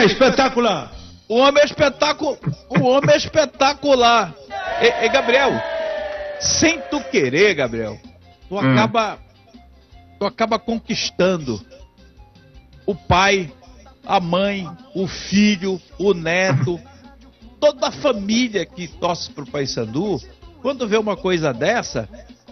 espetacular. O homem é espetacular. Gabriel, sem tu querer, Gabriel, tu acaba conquistando o pai, a mãe, o filho, o neto, toda a família que torce pro Paysandu. Quando vê uma coisa dessa,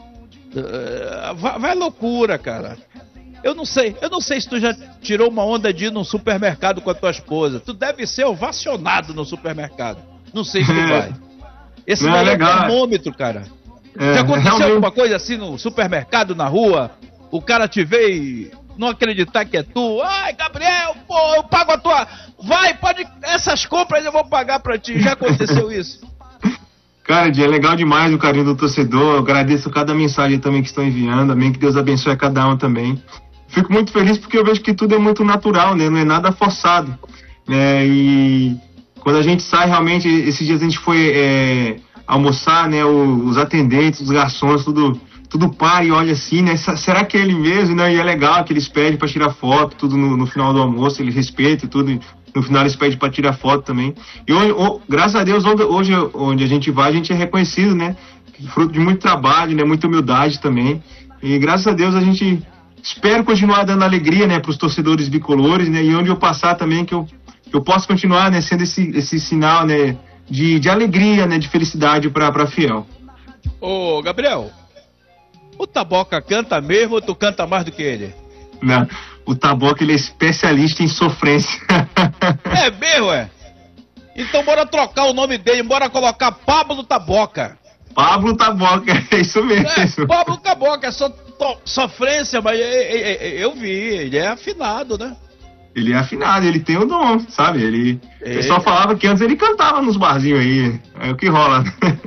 vai loucura, cara. Eu não sei se tu já tirou uma onda de ir num supermercado com a tua esposa. Tu deve ser ovacionado no supermercado. Não sei se tu vai. Esse daí é termômetro, cara. Já aconteceu realmente alguma coisa assim no supermercado, na rua? O cara te vê e não acreditar que é tu. Ai, Gabriel, pô, eu pago a tua... Vai, pode... Essas compras eu vou pagar pra ti. Já aconteceu isso? Cara, é legal demais o carinho do torcedor. Eu agradeço cada mensagem também que estão enviando. Amém, que Deus abençoe a cada um também. Fico muito feliz porque eu vejo que tudo é muito natural, né? Não é nada forçado, né? E quando a gente sai, realmente, esses dias a gente foi almoçar, né? Os atendentes, os garçons, tudo para e olha assim, né? Será que é ele mesmo? Né? E é legal que eles pedem para tirar foto, tudo no final do almoço, eles respeitam tudo. No final eles pedem para tirar foto também. E graças a Deus, hoje onde a gente vai, a gente é reconhecido, né? Fruto de muito trabalho, né? Muita humildade também. E graças a Deus a gente... Espero continuar dando alegria, né, para os torcedores bicolores, né, e onde eu passar também que eu possa continuar, né, sendo esse sinal, né, de alegria, né, de felicidade para fiel. Ô, Gabriel, o Taboca canta mesmo ou tu canta mais do que ele? Não, o Taboca ele é especialista em sofrência. É mesmo, é? Então bora trocar o nome dele, bora colocar Pablo Taboca. Pablo Taboca, é isso mesmo. Pablo Taboca, é sofrência, mas eu vi, ele é afinado, né? Ele é afinado, ele tem o dom, sabe? O pessoal falava que antes ele cantava nos barzinhos aí, é o que rola.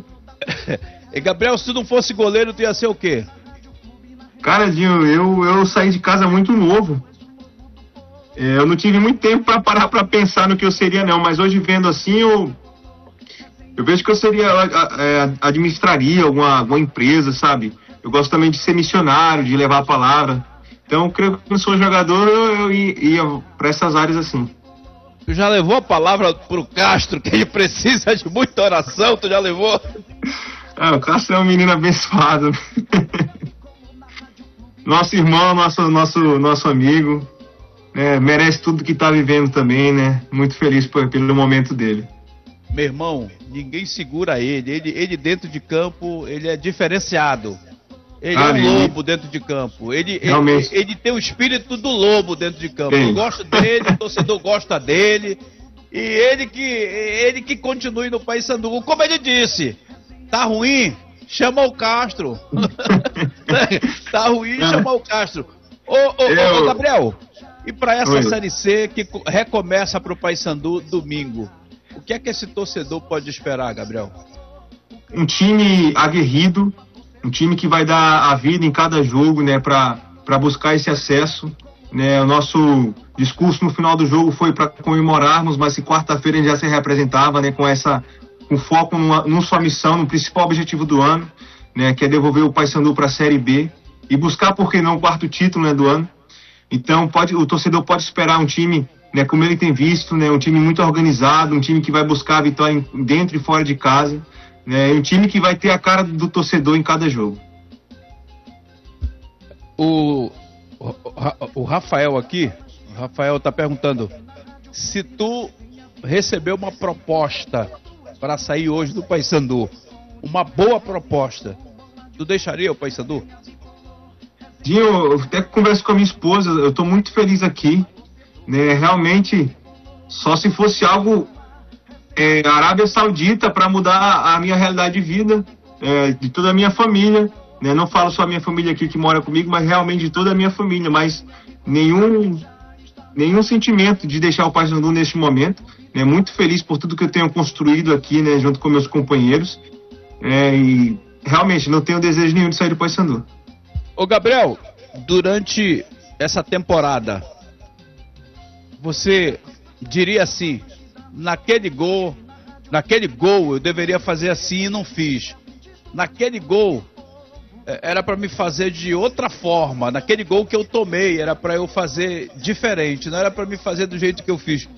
E Gabriel, se tu não fosse goleiro, tu ia ser o quê? Cara, Dinho, eu saí de casa muito novo. Eu não tive muito tempo para parar para pensar no que eu seria, não, mas hoje vendo assim, eu vejo que eu seria, administraria alguma empresa, sabe? Eu gosto também de ser missionário, de levar a palavra. Então, eu creio que quando sou jogador, eu ia para essas áreas assim. Tu já levou a palavra pro Castro, que ele precisa de muita oração, tu já levou? O Castro é um menino abençoado. Nosso irmão, nosso amigo, né? Merece tudo que tá vivendo também, né? Muito feliz pelo momento dele. Meu irmão, ninguém segura ele dentro de campo, ele é diferenciado. Ele é um lobo dentro de campo. Ele tem o espírito do lobo dentro de campo. Eu gosto dele, o torcedor gosta dele. E ele que continue no Paysandu. Como ele disse, tá ruim? Chama o Castro. Tá ruim, chama o Castro. Ô, Gabriel, e pra essa Série C que recomeça pro Paysandu domingo, o que é que esse torcedor pode esperar, Gabriel? Um time aguerrido, um time que vai dar a vida em cada jogo, né, para buscar esse acesso, né? O nosso discurso no final do jogo foi para comemorarmos, mas que quarta-feira a gente já se representava, né, com foco numa só missão, no principal objetivo do ano, né, que é devolver o Paysandu para a Série B e buscar, por que não, o quarto título, né, do ano. Então o torcedor pode esperar um time, né, como ele tem visto, né, um time muito organizado, um time que vai buscar a vitória dentro e fora de casa, né, um time que vai ter a cara do torcedor em cada jogo. O Rafael aqui, o Rafael tá perguntando se tu recebeu uma proposta para sair hoje do Paysandu, uma boa proposta, tu deixaria o Paysandu? Dinho, eu até converso com a minha esposa, eu tô muito feliz aqui, né, realmente, só se fosse algo Arábia Saudita para mudar a minha realidade de vida, de toda a minha família, né? Não falo só a minha família aqui que mora comigo, mas realmente de toda a minha família, mas nenhum sentimento de deixar o Paysandu neste momento, né? Muito feliz por tudo que eu tenho construído aqui, né, junto com meus companheiros, e realmente não tenho desejo nenhum de sair do Paysandu. Ô Gabriel, durante essa temporada, você diria assim, naquele gol eu deveria fazer assim e não fiz. Naquele gol era para me fazer de outra forma. Naquele gol que eu tomei era para eu fazer diferente, não era para me fazer do jeito que eu fiz.